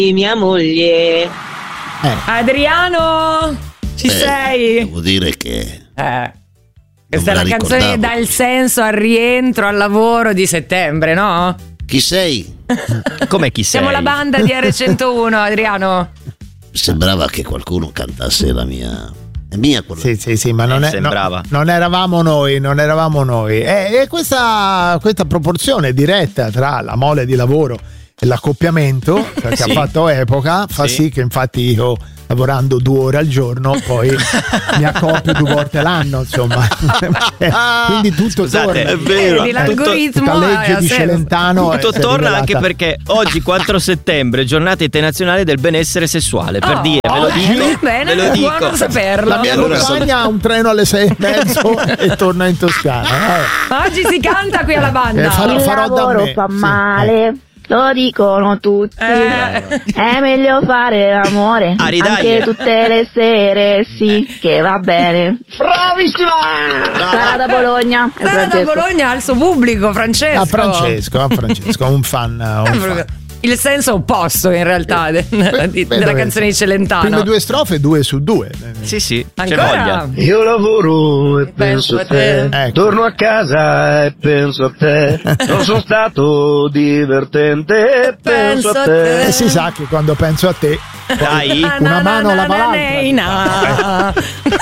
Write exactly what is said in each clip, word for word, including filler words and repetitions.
mia moglie. Eh. Adriano, ci eh, sei? Devo dire che Eh. Questa è la la canzone che ricordavo. dà il senso al rientro, al lavoro di settembre, no? Chi sei? Come chi sei? Siamo la banda di erre centouno, Adriano. Sembrava che qualcuno cantasse la mia. È mia quella. Sì, sì, sì, ma non, Eh, è, sembrava. no, non eravamo noi, non eravamo noi. E, e questa, questa proporzione diretta tra la mole di lavoro e l'accoppiamento, che Sì. ha fatto epoca, fa Sì. sì che infatti io, lavorando due ore al giorno, poi mi accoppio due volte l'anno, insomma. Quindi tutto Scusate, torna. è vero. Vedi, l'algoritmo Tutta legge ha di senso. Celentano Tutto è- si è torna rivelata- anche perché oggi quattro settembre, giornata internazionale del benessere sessuale, per Oh, dire, ve lo bene, dico, bene, ve lo dico. buono saperlo. La mia Allora compagna ha un treno alle sei e mezzo e torna in Toscana. Eh. Oggi si canta qui alla banda. Eh, farò- Il farò da lavoro me, fa sì. male, lo dicono tutti. Eh. È meglio fare l'amore Ah, ridaglie. anche tutte le sere, sì, che va bene. Bravissima! Sara da Bologna. e Sara da Francesco. Bologna ha il suo pubblico, Francesco. A Francesco, a Francesco, un fan. Un fan. Il senso opposto in realtà de- di- Beh, della dove- canzone di Celentano. Prime due strofe, due su due. Sì, sì, c'è Ancora? voglia. Io lavoro e penso a te, Ecco. torno a casa e penso a te, non sono stato divertente e penso a te. E si sa che quando penso a te, Dai. una mano lava l'altra. l'altra.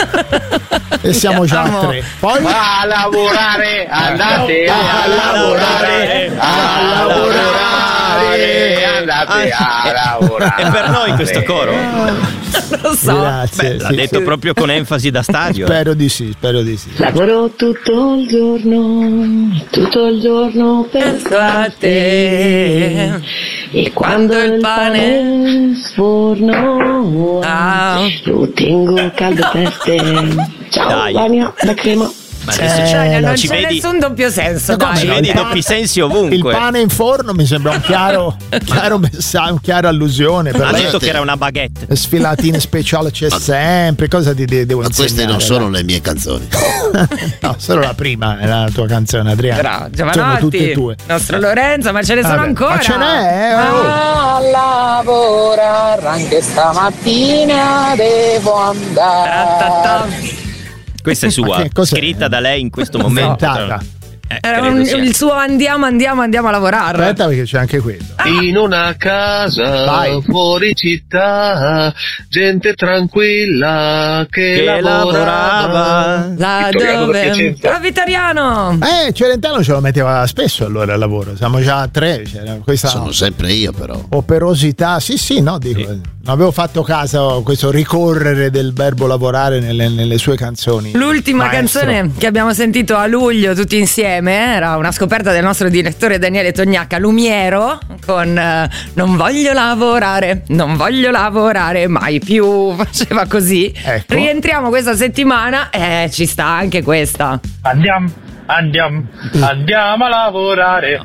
E siamo già a tre. Poi A lavorare, andate a lavorare, a lavorare, andate a lavorare. È per noi questo coro? Lo so. grazie. Beh, l'ha sì, detto sì. proprio con enfasi da stadio. eh. Spero di sì, spero di sì. Lavoro tutto il giorno, tutto il giorno per Penso a te. E Quando il pane sforno, Ah. lo tengo caldo per te. Ciao, Dai. Vania, la crema. Ma adesso Eh, ci, Cioè, non ci c'è vedi, nessun doppio senso, Ma come dai. ci no? vedi il doppi pane- sensi Il ovunque. pane in forno mi sembra un chiaro, chiaro messaggio, un chiaro allusione. Per Ha lei. detto che era una baguette. Sfilatine speciali c'è sempre. Cosa ti de- devo Ma queste insegnare? non sono le mie canzoni. No, solo la prima è la tua canzone, Adriano. Bravo, Sono Giovanotti, tutte e due. nostro Lorenzo, ma ce ne sono Vabbè, ancora. ma ce n'è, eh, oh. A lavorare anche stamattina devo andare. Ta-ta-ta. Questa è Ma sua, che cos'è? scritta da lei in questo momento. Inventata. Eh, Era credo un- sia. il suo andiamo, andiamo, andiamo a lavorare. Aspetta perché c'è anche quello. In una casa Vai. fuori città, gente tranquilla che, Che lavorava. Là Vittoriano da dove? Piacenza. Ah, Vittoriano! Eh, Celentano ce lo metteva spesso allora al lavoro. Siamo già a tre. C'era questa Sono sempre io, però. operosità. Sì, sì, no, dico. Non avevo fatto caso a questo ricorrere del verbo lavorare nelle, nelle sue canzoni. L'ultima Maestro. canzone che abbiamo sentito a luglio tutti insieme era una scoperta del nostro direttore Daniele Tognacca, Lumiero, con eh, Non voglio lavorare, non voglio lavorare mai più. Faceva così. Ecco. Rientriamo questa settimana e ci sta anche questa. Andiamo, andiamo, andiamo a lavorare.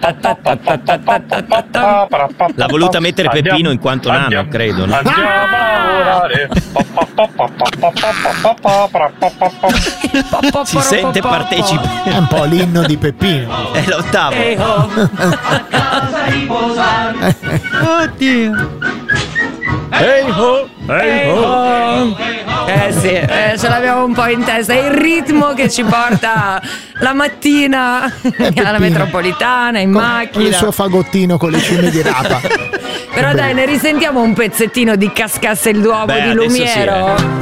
L'ha voluta mettere Peppino in quanto nano, Andiamo, credo, no? Andiamo a lavorare. Si sente partecipe. È un po' l'inno di Peppino. È l'ottavo. Eh, oh. Oddio. Ehi ho, Eh, oh. Eh sì, eh, ce l'abbiamo un po' in testa. È il ritmo che ci porta la mattina alla metropolitana, in Con, con il macchina. suo fagottino con le cime di rapa. Però dai, ne risentiamo un pezzettino di Cascasse il Duomo Beh, di adesso sì, Lumiero. eh.